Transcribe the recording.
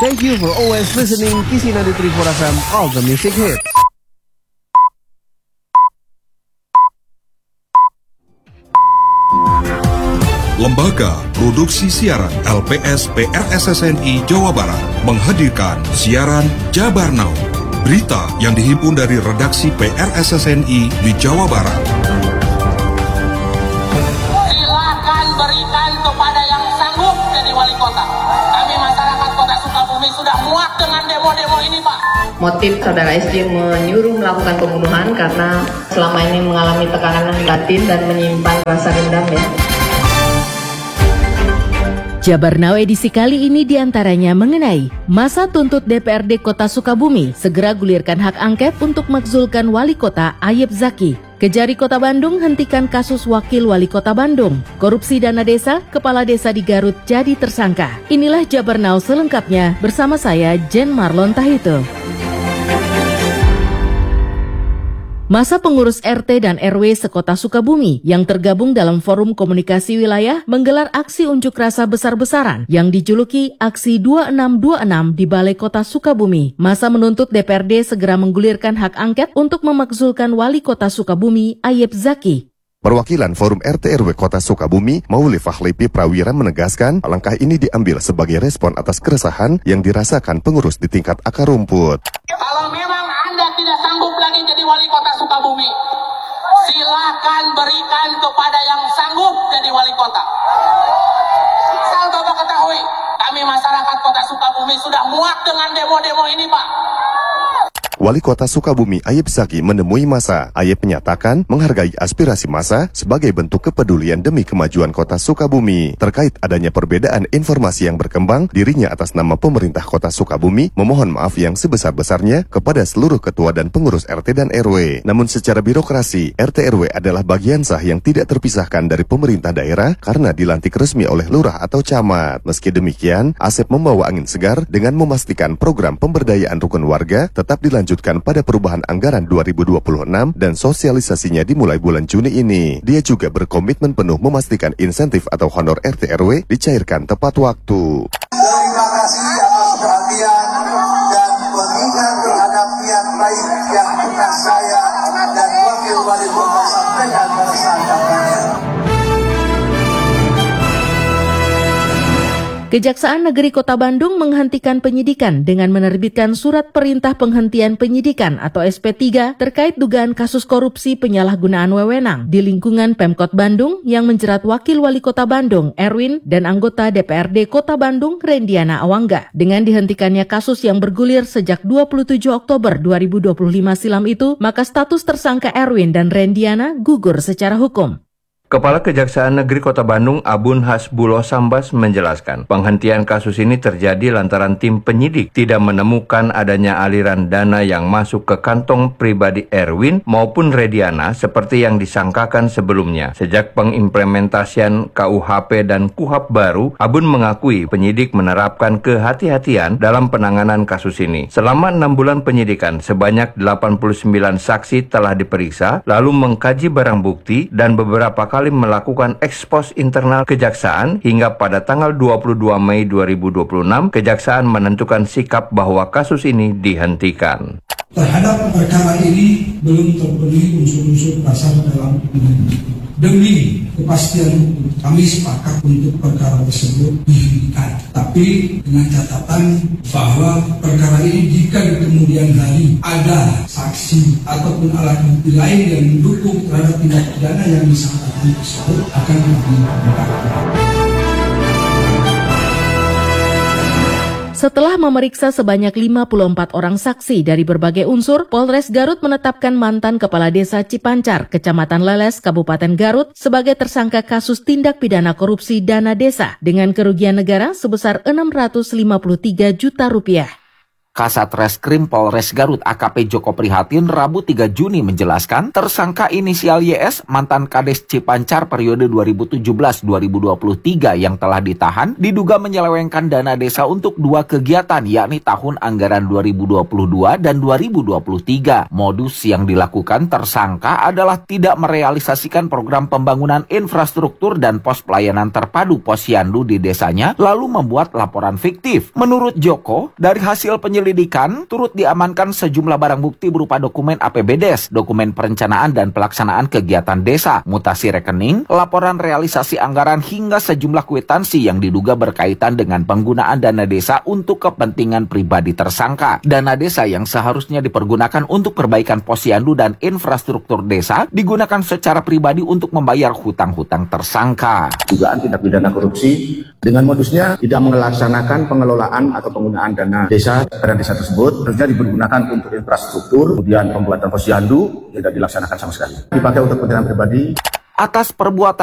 Thank you for always listening Kisi 93.4 FM, all the music hits. Lembaga Produksi Siaran LPS PRSSNI Jawa Barat menghadirkan siaran Jabar Now, berita yang dihimpun dari redaksi PRSSNI di Jawa Barat. Silakan berikan kepada yang sanggup jadi wali kota. Kami masyarakat Kota Sukabumi sudah muak dengan demo-demo ini, Pak. Motif saudara SJ menyuruh melakukan pembunuhan karena selama ini mengalami tekanan batin dan menyimpan rasa dendam ya. Jabar Now edisi kali ini diantaranya mengenai masa tuntut DPRD Kota Sukabumi segera gulirkan hak angket untuk makzulkan Wali Kota Ayep Zaki. Kejari Kota Bandung hentikan kasus Wakil Wali Kota Bandung. Korupsi dana desa, kepala desa di Garut jadi tersangka. Inilah Jabar Now selengkapnya bersama saya Jen Marlon Tahito. Masa pengurus RT dan RW sekota Sukabumi yang tergabung dalam Forum Komunikasi Wilayah menggelar aksi unjuk rasa besar-besaran yang dijuluki Aksi 2626 di Balai Kota Sukabumi. Masa menuntut DPRD segera menggulirkan hak angket untuk memakzulkan Wali Kota Sukabumi Ayep Zaki. Perwakilan Forum RT RW Kota Sukabumi, Mauli Fahlipi Prawira menegaskan langkah ini diambil sebagai respon atas keresahan yang dirasakan pengurus di tingkat akar rumput. Kalau memang Anda tidak sanggup lagi jadi wali kota Sukabumi, silakan berikan kepada yang sanggup jadi wali kota. Asal Bapak ketahui, kami masyarakat Kota Sukabumi sudah muak dengan demo-demo ini, Pak. Wali Kota Sukabumi Ayep Zaki menemui massa. Ayep menyatakan menghargai aspirasi massa sebagai bentuk kepedulian demi kemajuan Kota Sukabumi. Terkait adanya perbedaan informasi yang berkembang, dirinya atas nama pemerintah Kota Sukabumi memohon maaf yang sebesar-besarnya kepada seluruh ketua dan pengurus RT dan RW. Namun secara birokrasi, RT RW adalah bagian sah yang tidak terpisahkan dari pemerintah daerah karena dilantik resmi oleh lurah atau camat. Meski demikian, Asep membawa angin segar dengan memastikan program pemberdayaan rukun warga tetap dilanjutkan pada perubahan anggaran 2026 dan sosialisasinya dimulai bulan Juni ini. Dia juga berkomitmen penuh memastikan insentif atau honor RT RW dicairkan tepat waktu. Terima kasih atas perhatian dan pengingat terhadap niat baik yang pernah saya dan Wakil Wali Kota sampaikan pada saat kampanye. Kejaksaan Negeri Kota Bandung menghentikan penyidikan dengan menerbitkan surat perintah penghentian penyidikan atau SP3 terkait dugaan kasus korupsi penyalahgunaan wewenang di lingkungan Pemkot Bandung yang menjerat Wakil Wali Kota Bandung Erwin dan anggota DPRD Kota Bandung Rendiana Awangga. Dengan dihentikannya kasus yang bergulir sejak 27 Oktober 2025 silam itu, maka status tersangka Erwin dan Rendiana gugur secara hukum. Kepala Kejaksaan Negeri Kota Bandung Abun Hasbuloh Sambas menjelaskan, penghentian kasus ini terjadi lantaran tim penyidik tidak menemukan adanya aliran dana yang masuk ke kantong pribadi Erwin maupun Rediana seperti yang disangkakan sebelumnya. Sejak pengimplementasian KUHP dan KUHAP baru, Abun mengakui penyidik menerapkan kehati-hatian dalam penanganan kasus ini. Selama 6 bulan penyidikan, sebanyak 89 saksi telah diperiksa, lalu mengkaji barang bukti dan beberapa kali melakukan ekspos internal Kejaksaan hingga pada tanggal 22 Mei 2026, Kejaksaan menentukan sikap bahwa kasus ini dihentikan. Terhadap perkara ini belum terpenuhi unsur-unsur pasal dalam undang-undang. Demi kepastian hukum, kami sepakat untuk perkara tersebut dihentikan. Tapi dengan catatan bahwa perkara ini jika di kemudian hari ada saksi ataupun alat bukti lain yang mendukung terhadap tindak pidana yang disangkakan tersebut akan dihentikan. Setelah memeriksa sebanyak 54 orang saksi dari berbagai unsur, Polres Garut menetapkan mantan Kepala Desa Cipancar, Kecamatan Leles, Kabupaten Garut, sebagai tersangka kasus tindak pidana korupsi dana desa dengan kerugian negara sebesar 653 juta rupiah. Kasat Reskrim Polres Garut AKP Joko Prihatin Rabu 3 Juni menjelaskan, tersangka inisial YS mantan Kades Cipancar periode 2017-2023 yang telah ditahan diduga menyelewengkan dana desa untuk 2 kegiatan, yakni tahun anggaran 2022 dan 2023. Modus yang dilakukan tersangka adalah tidak merealisasikan program pembangunan infrastruktur dan pos pelayanan terpadu posyandu di desanya, lalu membuat laporan fiktif. Menurut Joko, dari hasil penyelidikan turut diamankan sejumlah barang bukti berupa dokumen APBDes, dokumen perencanaan dan pelaksanaan kegiatan desa, mutasi rekening, laporan realisasi anggaran hingga sejumlah kwitansi yang diduga berkaitan dengan penggunaan dana desa untuk kepentingan pribadi tersangka. Dana desa yang seharusnya dipergunakan untuk perbaikan posyandu dan infrastruktur desa digunakan secara pribadi untuk membayar hutang-hutang tersangka. Dugaan tindak pidana korupsi dengan modusnya tidak melaksanakan pengelolaan atau penggunaan dana desa tersebut harusnya digunakan untuk infrastruktur, kemudian pembuatan posyandu tidak dilaksanakan sama sekali, dipakai untuk kepentingan pribadi. Atas perbuatan